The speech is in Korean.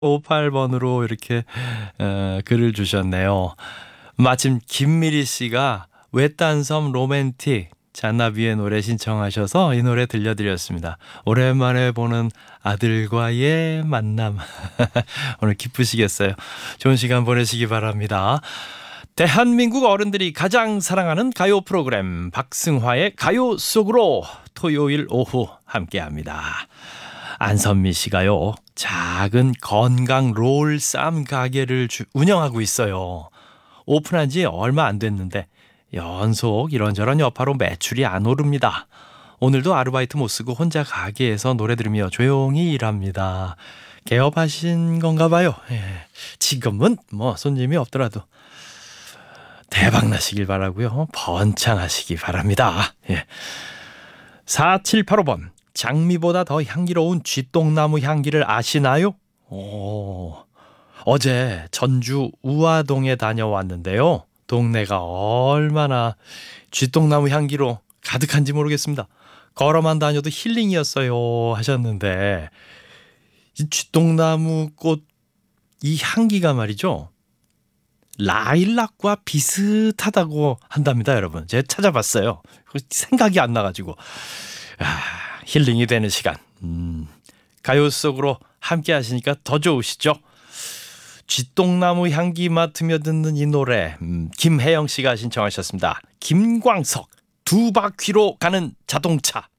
58번으로 이렇게 글을 주셨네요. 마침 김미리 씨가 외딴 섬 로맨틱 잔나비의 노래 신청하셔서 이 노래 들려드렸습니다. 오랜만에 보는 아들과의 만남. 오늘 기쁘시겠어요. 좋은 시간 보내시기 바랍니다. 대한민국 어른들이 가장 사랑하는 가요 프로그램 박승화의 가요 속으로 토요일 오후 함께합니다. 안선미 씨가요, 작은 건강 롤쌈 가게를 운영하고 있어요. 오픈한 지 얼마 안 됐는데 연속 이런저런 여파로 매출이 안 오릅니다. 오늘도 아르바이트 못 쓰고 혼자 가게에서 노래 들으며 조용히 일합니다. 개업하신 건가 봐요. 예. 지금은 뭐 손님이 없더라도 대박 나시길 바라고요. 번창하시기 바랍니다. 예. 4785번. 장미보다 더 향기로운 쥐똥나무 향기를 아시나요? 어제 전주 우화동에 다녀왔는데요. 동네가 얼마나 쥐똥나무 향기로 가득한지 모르겠습니다. 걸어만 다녀도 힐링이었어요 하셨는데, 이 쥐똥나무 꽃 이 향기가 말이죠, 라일락과 비슷하다고 한답니다. 여러분, 제가 찾아봤어요. 생각이 안 나가지고 힐링이 되는 시간. 가요 속으로 함께 하시니까 더 좋으시죠? 쥐똥나무 향기 맡으며 듣는 이 노래, 김혜영 씨가 신청하셨습니다. 김광석, 두 바퀴로 가는 자동차.